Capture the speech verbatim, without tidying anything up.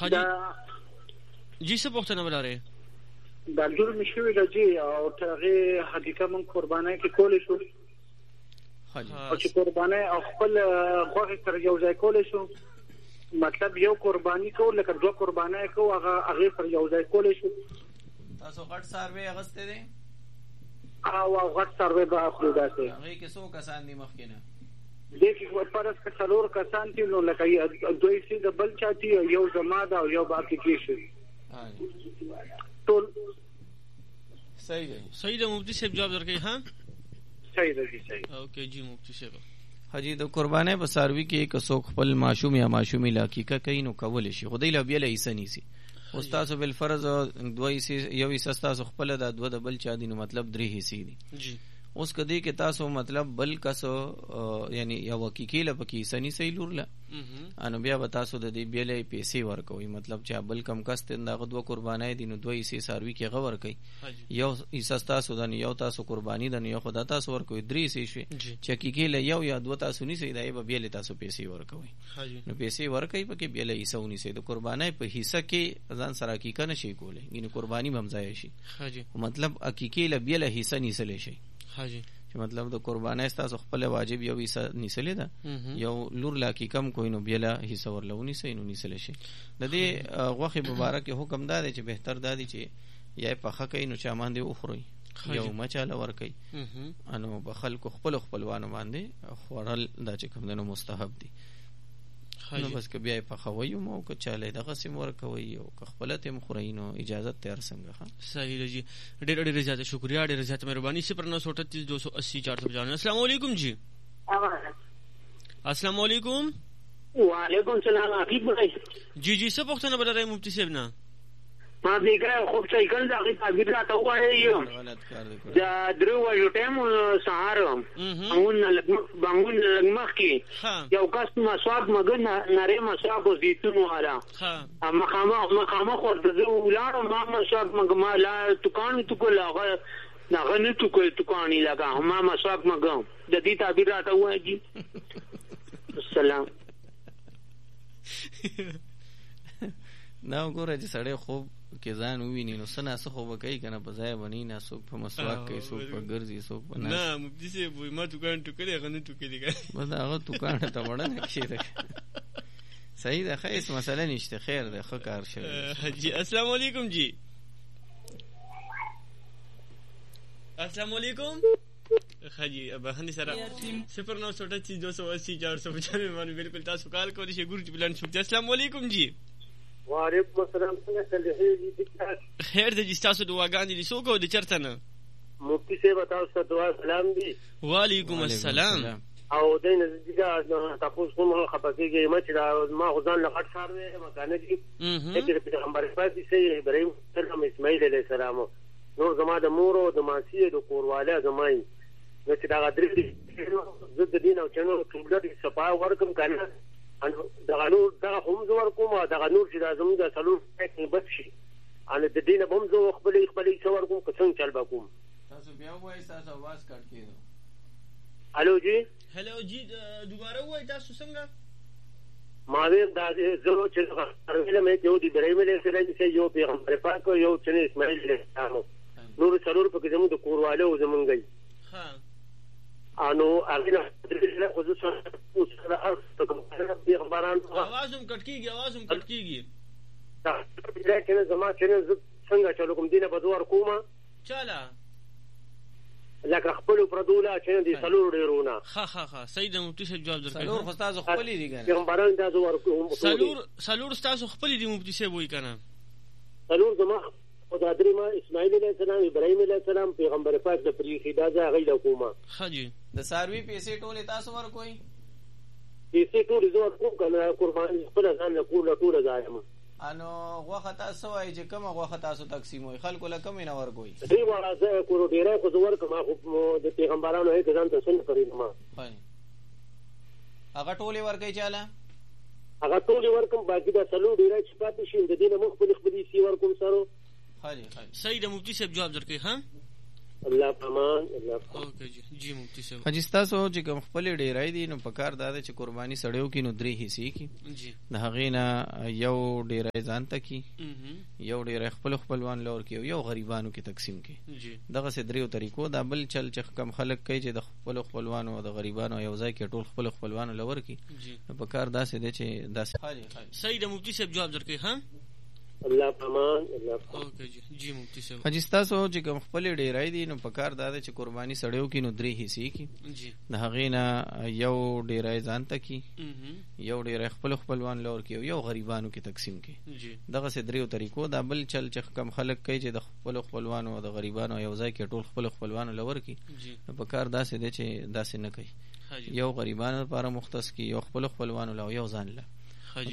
حاجی جی څه پوښتنه ولرئ؟ دا جرم شوی دی جی او هغه حقیقت من قربانای کې کولې شو او چې قربانای او خپل خوښه سره یو ځای کولې شو، مطلب یو قرباني کو لکه دوه قربانای کو هغه هغه پر یو ځای کولې شو. تاسو غټ سروې اغسته دي او غټ سروې به اخلو داسې هغه کې څو کسان دي مخکینه دې کې ورپرس که څلور کسان دي نو لکه دوی سي د بل چاتي یو زما دا او یو باقي کې شي. ټول صحیح دی. صحیح دی مفتی صاحب جواب درکړي. ها صحیح دی صحیح. اوکې جی مفتی صاحب. حاجی د قربانې په ساروي کې که څوک خپل معشوم یا معشومي لاکیکه کوي نو کول شي خدای له بیل ایسه نیسی استاد بالفرض دوی سي یو ایسه تاسو خپل د دوه د بل چا دي نو مطلب درې حصے دي جی. اوس کدی کې تاسو مطلب بل کسو یعنی یو حقیقي لپاره سني صحیح لورله انو بیا به تاسو د دې بیلې پیسې ورکوي مطلب چې بل کم کس دغه دوه قربانای دي نو دوی سي ساروي کې غور کوي یو ایسه تاسو د یو تاسو قرباني د یو خدای تاسو ورکوي درې سي شي چې حقیقي له یو یا دوه تاسو نه سي دای به بیلې تاسو پیسې ورکوي نو پیسې ورکوي پکې بیلې ایسه ونی سي د قربانای په حصہ کې ځان سره حقیقت نشي کولای یعنی قرباني بمځای شي مطلب حقیقي له بیلې حصہ نیسل شي. حاجی چې مطلب د قربانای تاسو خپل واجب یو حصہ نیسلې ده یو لور لاکی کم کوی نو بیلا حصہ ورلونی سي نو نیسل شي. د دې غوخه مبارک حکم دا دی چې بهتر دادی چې یا په حق نو چا باندې اوخروي یو مچاله ور کوي انو په خلکو خپل خپلوانو باندې خورل دا چې کوم نو مستحب دي نو بس که بیا په خوي مو که چاله دغه سیم ور کوي او که خپلته مخورینو اجازه تیار څنګه. ها صحیح دی جی. ډېر ډېر زیات شکریا ډېر زیات مهرباني. صفر نو سو تینتیس دو سو اسی چار سو پچانوے. السلام علیکم جی. السلام علیکم. وعلیکم السلام حبیب بھائی. جی جی څه پوښتنه بلره مفتی صاحب نه ما فکر خوب سایکل دا غي تعبیر راته وایي دا درو یو ټیم سهار اون بانګون لګمخ کې یو کس مسواک مګن نری مسواک زیتون والا مقامه مقامه خو د ولار ما مسواک مګما لا دکان تو کو لاغه ناغه نه تو کو دکانې لگا ما مسواک مګم د دې تعبیر راته وایي. السلام نو ګوره چې سړی خوب کې ځان وویني نو سنا څه خو به کوي که نه په ځای بني نه څوک په مسواک کوي څوک په ګرځي څوک په نه مفتی صاحب وایي ما دوکان ټوکلې هغه نه ټوکلې بس هغه دوکانه ته وړه نه کښېده صحیح ده ښه هېڅ مسله نشته خیر ده ښه کار شوی جی. السلام علیکم جی. السلام علیکم. خاجی بهندې سره صفر نو سو اٹھاسی دو سو اسی چار سو پچانوے باندې بالکل تاسو کال کولی شئ ګورو چې پلان شو. السلام علیکم جی. وعلیکم السلام. څنګه خیر دی جی تاسو دعاګانې دي څوک او د چرته نه مفتی صاحب تاسو ته دعا سلام دي. وعلیکم السلام. او دین زیګه تاسو کوم خپګیږي ما چې ما غزان لغټ خار دی مکانه دي چې پیغمبر پاک سي ابراهيم سلام اسماعیل علیه السلام نور زما د مور او د ماسی د کورواله زمای نو چې دا غدري زد دین او چنو ټولګي صفا ورکم کنه دا نور دا هم زور کوم دا نور چې دا زموږ د سلور کې بس شي ان د دینه بم زو خپل خپل څور کوم څنګه چل بکوم تاسو بیا وایي تاسو आवाज کټ کیدو. الو جی. هلو جی دوباره وایي تاسو څنګه ما وی دا زه چې ارغله مې یو دی ابراهيم علیه السلام چې یو پیغمبر پاک یو چې اسماعیل علیه السلام نور څلور په زموږ د کورواله او زمونږی ها انو اغه درې خو زه سره پیغمبران आवाजم کټ کیږي आवाजم کټ کیږي دا چې زما چې څنګه چلو کوم دینه بدوار کومه چاله لکه خپل پردوله چې دي سلور ډیرونه. ها ها ها صحیح د مفتی صاحب جواب درکړ. سلور خو تاسو خپل دي کنه پیغمبران تاسو ورکو سلور سلور تاسو خپل دي مفتی صاحب وای کنه سلور زما خدای درې ما اسماعیل علیه السلام ابراهيم علیه السلام پیغمبر پاک د پریخي دا ځای غي کومه. ها جی د ساروي پیسې ټولې تاسو ورکوي پیسې ټولې زو ورکو کنه قرباني خپل ځان له کوله ټول ځایم انو غوخه تاسو وای چې کومه غوخه تاسو تقسیموي خلکو له کوم نه ورکوي دی وړه زه کورو ډیره خو زور کما خو د پیغمبرانو هیڅ ځان ته سن کړی ما هاي هغه ټولې ورکوي چاله هغه ټولې ورکم باقي دا سلو ډیره چې پاتې شي د دینه مخ په خپل سی ورکم سره. هاي هاي صحیح د مفتی صاحب جواب درکې. ها الله پامان الله اوکے جی جی مفتی صاحب حاجی تاسو چې کوم خپل ډیرای دي نو پکار دا چې قرباني سړیو کې نو درې حصے کی جی د هغې نه یو ډیرای ځان ته کی یو ډیرای خپل خپلوان لور کې یو غریبانو کې تقسیم کی جی دغه سه دریو طریقو دا بل چل چې کم خلک کوي چې د خپل خپلوانو او د غریبانو یو ځای کې ټول خپل خپلوانو لور کی نو پکار دا سه دي چې دا صحیح د مفتی صاحب جواب درکې ها الله پامان الله اوکے جی جی مفتی صاحب حاجی تاسو چې کوم خپل ډیرای دي نو پکار دا چې قرباني سړیو کې نو درې حصے کی جی د هغې نه یو ډیرای ځان ته کی یو ډیرای خپل خپلوان لور کې یو غریبانو کې تقسیم کی جی دغه سه دریو طریقو دا بل چل چې کم خلک کوي چې د خپل خپلوانو او د غریبانو یو ځای کې ټول خپل خپلوانو لور کی نو پکار دا سه دي چې دا سه نه کوي یو غریبانو لپاره مختص کی یو خپل خپلوانو له یو ځان له